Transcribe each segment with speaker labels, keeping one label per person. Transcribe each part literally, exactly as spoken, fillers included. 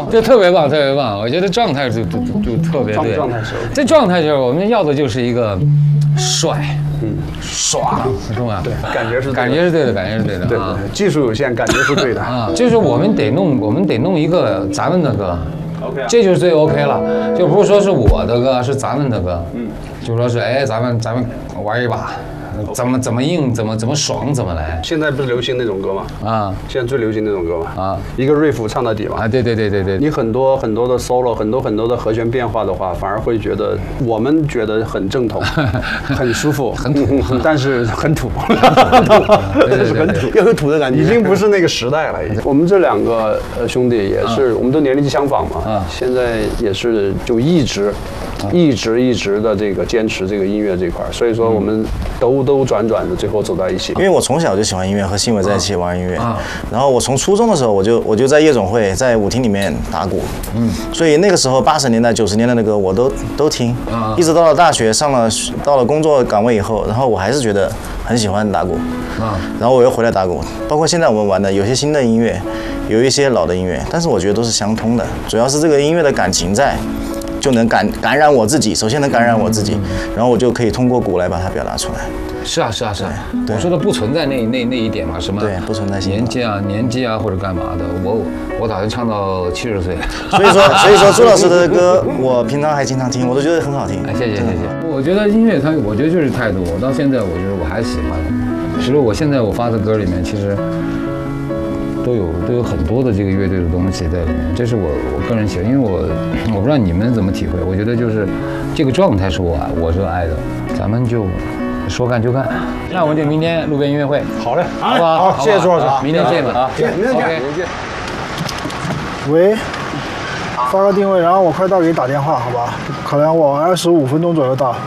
Speaker 1: 这特别棒，特别棒。我觉得状态就就就特别对。
Speaker 2: 状态是。
Speaker 1: 这状态就是我们要的就是一个帅，嗯，爽，很重要。
Speaker 2: 对，感觉是
Speaker 1: 感觉是对的，感觉是对的。
Speaker 2: 对，技术有限，感觉是对的
Speaker 1: 啊。就是我们得弄，我们得弄一个咱们的歌。这就是最 OK 了，就不是说是我的歌，是咱们的歌。嗯，就说是哎，咱们咱们玩一把。怎么怎么硬，怎么怎么爽，怎么来？
Speaker 2: 现在不是流行那种歌吗？
Speaker 1: 啊，
Speaker 2: 现在最流行那种歌嘛。啊，一个 riff 唱到底嘛。
Speaker 1: 啊，对对对对对。
Speaker 2: 你很多很多的 solo， 很多很多的和弦变化的话，反而会觉得我们觉得很正统，很舒服，
Speaker 1: 很土，
Speaker 2: 但是很土，
Speaker 1: 对对对，
Speaker 2: 很土，又有土的感觉，已经不是那个时代了。我们这两个呃兄弟也是，我们都年龄相仿嘛。啊，现在也是就一直。一直一直的这个坚持这个音乐这块，所以说我们兜兜转转的最后走到一起。
Speaker 3: 因为我从小就喜欢音乐，和新伟在一起玩音乐。然后我从初中的时候，我就我就在夜总会、在舞厅里面打鼓。嗯，所以那个时候八十年代、九十年代的歌我都都听。一直到了大学，上了到了工作岗位以后，然后我还是觉得很喜欢打鼓。啊，然后我又回来打鼓，包括现在我们玩的有些新的音乐，有一些老的音乐，但是我觉得都是相通的，主要是这个音乐的感情在。就能感感染我自己，首先能感染我自己，然后我就可以通过鼓来把它表达出来。
Speaker 1: 是啊是啊是啊，我说的不存在那那那一点嘛，什么
Speaker 3: 对不存在
Speaker 1: 年纪啊年纪啊或者干嘛的，我我打算唱到七十岁。
Speaker 3: 所以说所以说朱老师的歌我平常还经常听，我都觉得很好听。
Speaker 1: 哎，谢谢谢谢。我觉得音乐它，我觉得就是态度。我到现在我觉得我还喜欢，其实我现在我发的歌里面其实。都有都有很多的这个乐队的东西在里面，这是我我个人喜欢，因为我我不知道你们怎么体会，我觉得就是这个状态是我我热爱的，咱们就说干就干，那我们就明天路边音乐会，
Speaker 2: 好嘞，
Speaker 1: 好不好？
Speaker 2: 好，谢谢朱老师，
Speaker 1: 明天见了啊，
Speaker 2: 明天见，明天见。
Speaker 4: 喂，发个定位，然后我快到给你打电话，好吧？可能我二十五分钟左右到。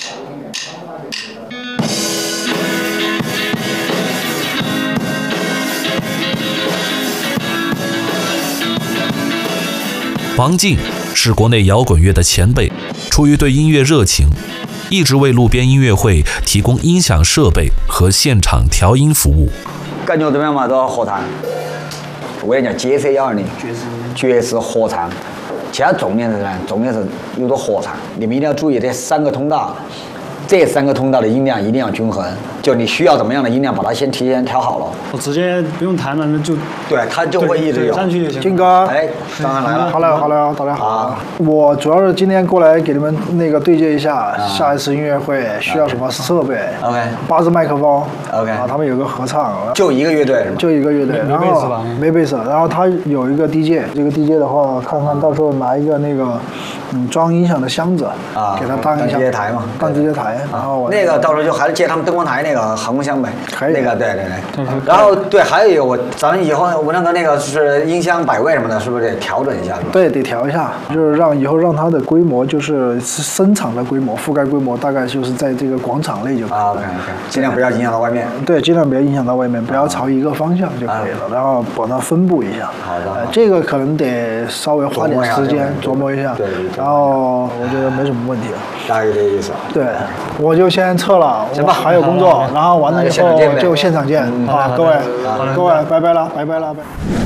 Speaker 5: 王静是国内摇滚乐的前辈，出于对音乐热情，一直为路边音乐会提供音响设备和现场调音服务。
Speaker 6: 感觉怎么样嘛？都要合唱。我跟你讲，杰飞幺二零爵士合唱。现在重点是什么？重点是有多合唱。你们一定要注意这三个通道，这三个通道的音量一定要均衡。就你需要怎么样的音量，把它先提前调好了。
Speaker 4: 我直接不用弹了，那就
Speaker 6: 对，它就会一直有
Speaker 4: 上去就行。金哥，
Speaker 6: 哎，当然来了。
Speaker 4: 好了好了，大家好。我主要是今天过来给你们那个对接一下，下一次音乐会需要什么设备
Speaker 6: ？OK。
Speaker 4: 八支麦克风
Speaker 6: ，OK。
Speaker 4: 啊，他们有个合唱，
Speaker 6: 就一个乐队，
Speaker 4: 就一个乐队，然后没贝斯，然后他有一个 D J， 这个 D J 的话，看看到时候拿一个那个嗯装音响的箱子啊，给他当音响
Speaker 6: 接台嘛，
Speaker 4: 当接接台，然后
Speaker 6: 那个到时候就还是接他们灯光台那个。航空箱呗，
Speaker 4: 可以
Speaker 6: 那个对对对，然后对还有一个我咱们以后我那个那个是音箱摆位什么的，是不是得调整一下？
Speaker 4: 对，得调一下，就是让以后让它的规模就是声场的规模覆盖规模大概就是在这个广场内就可以了。
Speaker 6: 啊 ，OK OK， 尽量不要影响到外面。
Speaker 4: 对，尽量不要影响到外面，不要朝一个方向就可以了，然后把它分布一下。
Speaker 6: 好的，
Speaker 4: 呃，这个可能得稍微花点时间琢磨一下，
Speaker 6: 对对。
Speaker 4: 然后我觉得没什么问题。
Speaker 6: 大概这意思。
Speaker 4: 对，我就先撤了，我还有工作，然后完了以后就现场见啊，各位，各位，拜拜了，拜拜了，拜。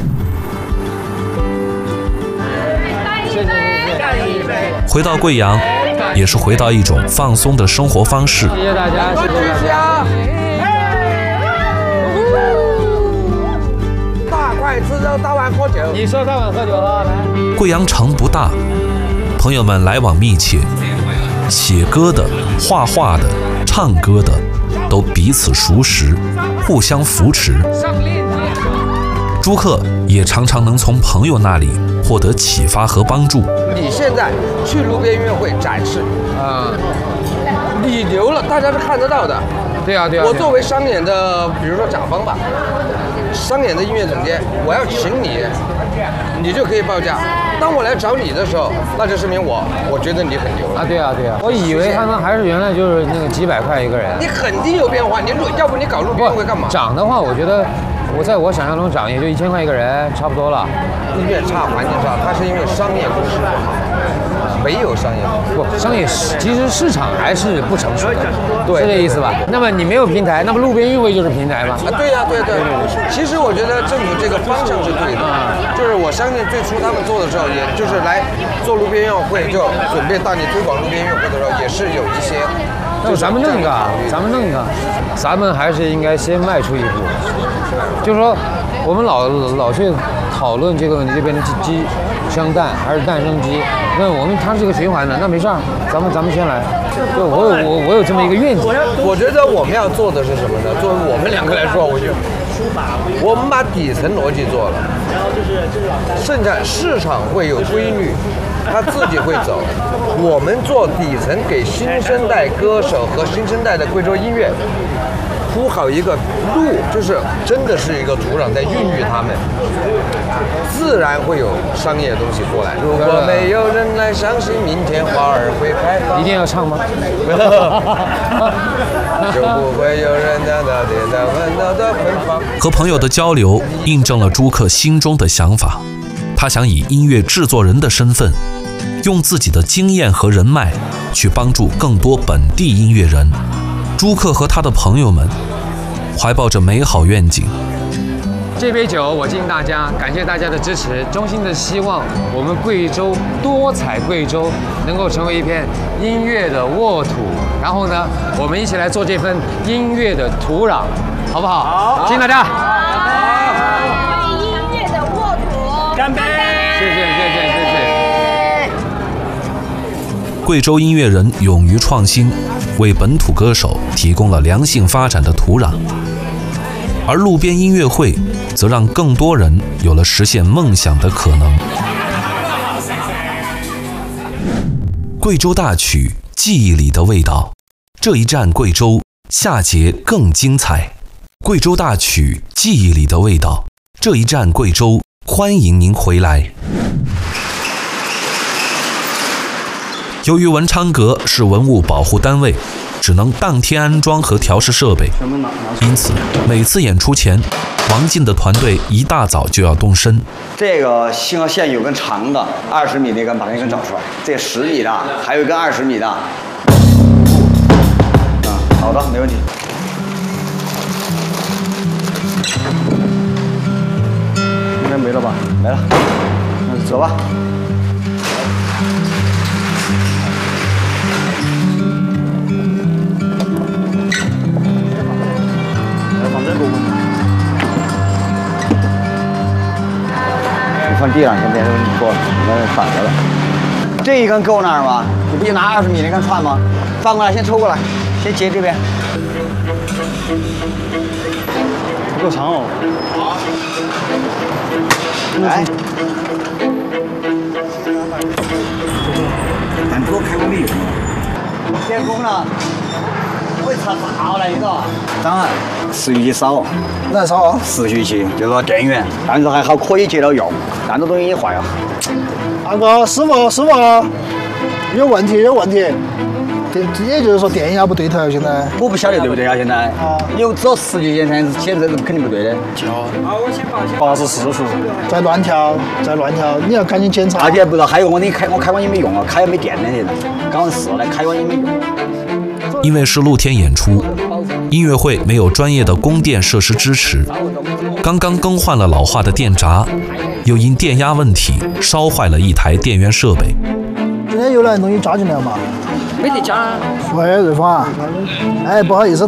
Speaker 5: 回到贵阳，也是回到一种放松的生活方式。
Speaker 1: 谢谢大家，谢谢大家。
Speaker 7: 大块吃肉，大碗喝酒。
Speaker 1: 你说大碗喝酒了，来。
Speaker 5: 贵阳城不大，朋友们来往密切，写歌的、画画的、唱歌的，都彼此熟识，互相扶持。朱克也常常能从朋友那里获得启发和帮助。
Speaker 7: 你现在去路边音乐会展示啊，你留了，大家是看得到的。
Speaker 1: 对啊对啊。
Speaker 7: 我作为商演的，比如说甲方吧，商演的音乐总监，我要请你，你就可以报价。当我来找你的时候，那就说明我，我觉得你很牛了。
Speaker 1: 啊，对啊，对啊。我以为他们还是原来就是那个几百块一个人。
Speaker 7: 你肯定有变化，你路要不你搞路边会干嘛？
Speaker 1: 涨的话，我觉得我在我想象中涨也就一千块一个人，差不多了。
Speaker 7: 音乐差，环境差，它是因为商业模式不好。 没有商业
Speaker 1: 不商业，其实市场还是不成熟的，
Speaker 7: 对，
Speaker 1: 是这意思吧？那么你没有平台，那么路边运会就是平台吗？
Speaker 7: 啊，对呀、啊，对对对。其实我觉得政府这个方向是对的，就是我相信最初他们做的时候，也就是来做路边运会，就准备大力推广路边运会的时候，也是有一些。
Speaker 1: 那咱们弄个，咱们弄个，咱们还是应该先迈出一步。就是说，我们老老去讨论这个问题，这边的鸡鸡生蛋还是蛋生鸡，那我们它是个循环的，那没事儿，咱们咱们先来。就我有我我有这么一个愿景。
Speaker 7: 我觉得我们要做的是什么呢？作为我们两个来说，我觉得我们把底层逻辑做了，剩下市场会有规律。他自己会走，我们做底层，给新生代歌手和新生代的贵州音乐铺好一个路，就是真的是一个土壤在孕育他们，自然会有商业的东西过来。如果没有人来相信明天花儿会开放，
Speaker 1: 一定要唱吗？
Speaker 7: 就不会有人在那点在烦恼的芬芳。
Speaker 5: 和朋友的交流印证了朱克心中的想法，他想以音乐制作人的身份，用自己的经验和人脉去帮助更多本地音乐人。朱克和他的朋友们怀抱着美好愿景。
Speaker 1: 这杯酒我敬大家，感谢大家的支持，衷心的希望我们贵州多彩贵州能够成为一片音乐的沃土，然后呢，我们一起来做这份音乐的土壤，好不好？好，敬大家。
Speaker 8: 好，音乐的沃土，干杯！
Speaker 1: 谢谢谢谢谢谢。
Speaker 5: 贵州音乐人勇于创新，为本土歌手提供了良性发展的土壤，而路边音乐会则让更多人有了实现梦想的可能。贵州大曲，记忆里的味道。这一站贵州，下节更精彩。贵州大曲，记忆里的味道。这一站贵州，欢迎您回来。由于文昌阁是文物保护单位，只能当天安装和调试设备，因此每次演出前，王进的团队一大早就要动身。
Speaker 6: 这个信号线有根长的，二十米那根，把那根找出来。这十米的，还有一根二十米的。嗯，好的，没问题。应该没了吧？没了，那走吧。放地上，先别说，那反着了。这一根够那儿吗？你不就拿二十米那根串吗？翻过来，先抽过来，先接这边。不够长哦。来。咱多开过没有？电工呢？会插槽了一个。当然，持续器少。
Speaker 4: 那少啊？
Speaker 6: 持续器就是说电源，但是还好可以接到用，但这东西也坏了。
Speaker 4: 那个师傅，师傅，有问题，有问题。电，也就是说电压不对头，现在。
Speaker 6: 我不晓得对不对啊？现在。啊。有只有持续线现现在是肯定不对的。调。啊，我先报。八十四伏。
Speaker 4: 再乱调，再乱调，你要赶紧检查。
Speaker 6: 而且不知道，还有我那开我开关也没用啊，开也没电了现在。刚刚试了，开关也没用。
Speaker 5: 因为是露天演出，音乐会没有专业的供电设施支持，刚刚更换了老化的电闸，又因电压问题烧坏了一台电源设备。
Speaker 4: 今天有来东西加进来嘛？
Speaker 9: 没得加。
Speaker 4: 喂，瑞芳啊，哎，不好意思